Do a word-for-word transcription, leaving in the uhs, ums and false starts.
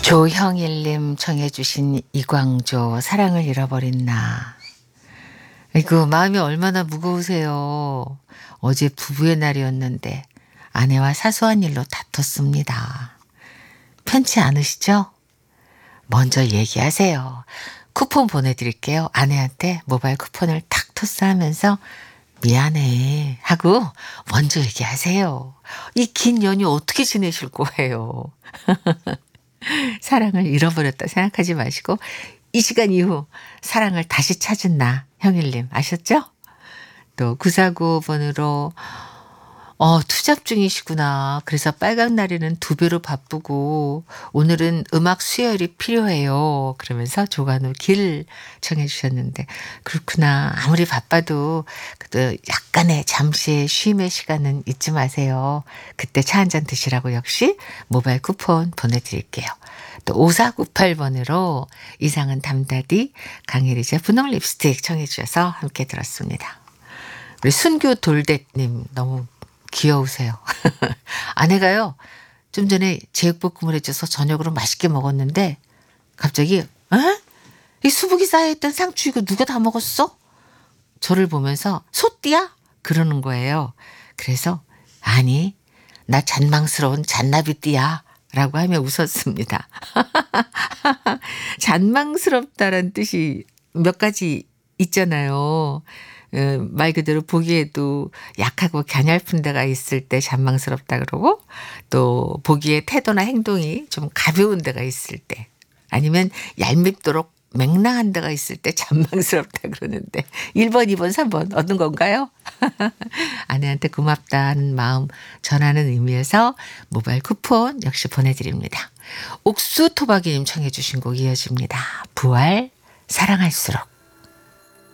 조형일님 청해 주신 이광조 사랑을 잃어버린 나. 아이고 마음이 얼마나 무거우세요. 어제 부부의 날이었는데 아내와 사소한 일로 다퉜습니다. 편치 않으시죠? 먼저 얘기하세요. 쿠폰 보내드릴게요. 아내한테 모바일 쿠폰을 탁 토스하면서 미안해 하고 먼저 얘기하세요. 이 긴 연휴 어떻게 지내실 거예요? 사랑을 잃어버렸다 생각하지 마시고 이 시간 이후 사랑을 다시 찾은 나 형일님 아셨죠? 또 구사구오 번으로 어, 투잡 중이시구나. 그래서 빨간 날에는 두 배로 바쁘고 오늘은 음악 수혈이 필요해요. 그러면서 조간호 길 청해 주셨는데 그렇구나. 아무리 바빠도 그래도 약간의 잠시의 쉼의 시간은 잊지 마세요. 그때 차 한잔 드시라고 역시 모바일 쿠폰 보내드릴게요. 또 오사구팔 번으로 이상은 담다디 강혜리자 분홍 립스틱 청해 주셔서 함께 들었습니다. 우리 순교 돌댓님 너무 귀여우세요. 아내가요. 좀 전에 제육볶음을 해줘서 저녁으로 맛있게 먹었는데 갑자기 에? 이 수북이 쌓여있던 상추 이거 누가 다 먹었어? 저를 보면서 소띠야? 그러는 거예요. 그래서 아니 나 잔망스러운 잔나비띠야 라고 하며 웃었습니다. 잔망스럽다란 뜻이 몇 가지 있잖아요. 어, 말 그대로 보기에도 약하고 갸냘픈 데가 있을 때 잔망스럽다 그러고 또 보기에 태도나 행동이 좀 가벼운 데가 있을 때 아니면 얄밉도록 맹랑한 데가 있을 때 잔망스럽다 그러는데 일 번, 이 번, 삼 번 얻은 건가요? 아내한테 고맙다는 마음 전하는 의미에서 모바일 쿠폰 역시 보내드립니다. 옥수토박이님 청해 주신 곡 이어집니다. 부활 사랑할수록.